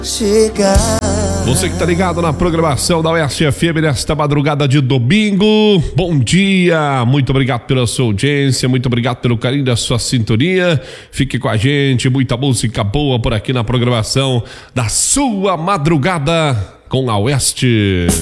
chegar. Você que tá ligado na programação da Oeste FM nesta madrugada de domingo, bom dia, muito obrigado pela sua audiência, muito obrigado pelo carinho da sua sintonia. Fique com a gente, muita música boa por aqui na programação da sua madrugada com a Oeste.